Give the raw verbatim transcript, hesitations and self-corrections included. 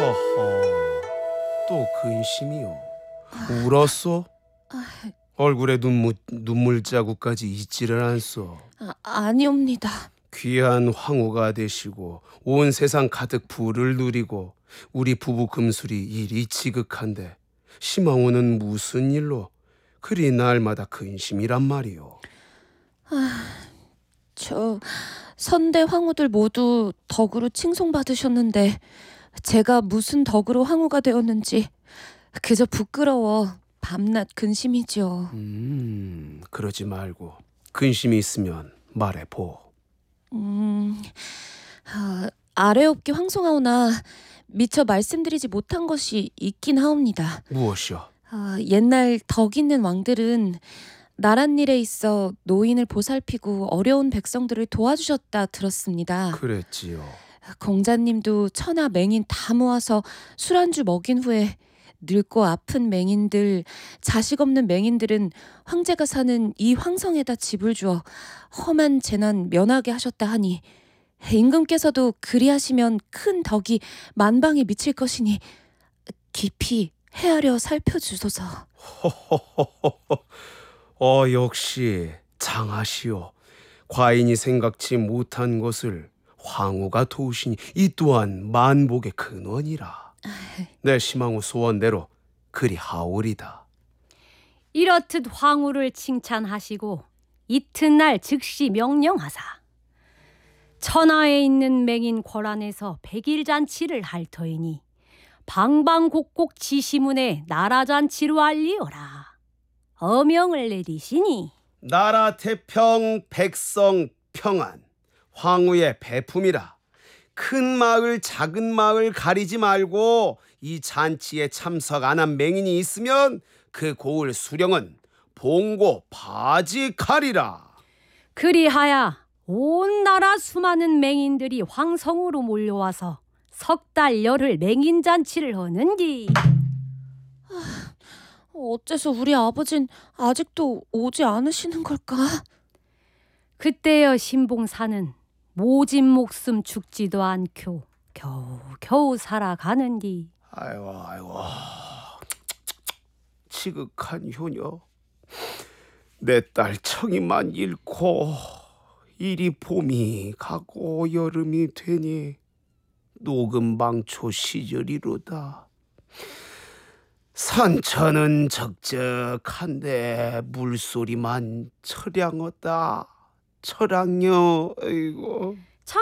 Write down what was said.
허허, 또 근심이요. 울었소? 얼굴에 눈물, 눈물 자국까지 잊지를 않소. 아, 아니옵니다. 귀한 황후가 되시고 온 세상 가득 부를 누리고 우리 부부 금술이 일이 지극한데 심황후는 무슨 일로 그리 날마다 근심이란 말이오. 저 선대 황후들 모두 덕으로 칭송받으셨는데 제가 무슨 덕으로 황후가 되었는지 그저 부끄러워 밤낮 근심이죠. 음, 그러지 말고 근심이 있으면 말해보. 음, 아, 아래옵게 황송하오나 미처 말씀드리지 못한 것이 있긴 하옵니다. 무엇이오? 아, 옛날 덕 있는 왕들은 나란 일에 있어 노인을 보살피고 어려운 백성들을 도와주셨다 들었습니다. 그랬지요. 공자님도 천하 맹인 다 모아서 술안주 먹인 후에 늙고 아픈 맹인들, 자식 없는 맹인들은 황제가 사는 이 황성에다 집을 주어 험한 재난 면하게 하셨다 하니 임금께서도 그리하시면 큰 덕이 만방에 미칠 것이니 깊이 헤아려 살펴주소서. 어, 역시 장하시오. 과인이 생각지 못한 것을 황후가 도우시니 이 또한 만복의 근원이라. 내 심황후 소원대로 그리 하오리다. 이렇듯 황후를 칭찬하시고 이튿날 즉시 명령하사 천하에 있는 맹인 궐안에서 백일잔치를 할 터이니 방방곡곡 지시문에 나라잔치로 알리어라. 어명을 내리시니 나라 태평 백성 평안 황후의 배품이라. 큰 마을 작은 마을 가리지 말고 이 잔치에 참석 안 한 맹인이 있으면 그 고을 수령은 봉고 바지가리라. 그리하야 온 나라 수많은 맹인들이 황성으로 몰려와서 석 달 열흘 맹인잔치를 하는디. 어째서 우리 아버진 아직도 오지 않으시는 걸까? 그때여 신봉사는 모진 목숨 죽지도 않고 겨우 겨우 살아가는디. 아이고 아이고 지극한 효녀. 내 딸 청이만 잃고 이리 봄이 가고 여름이 되니 노금방초 시절이로다. 산천은 적적한데 물소리만 철량하다. 철량여. 아이고.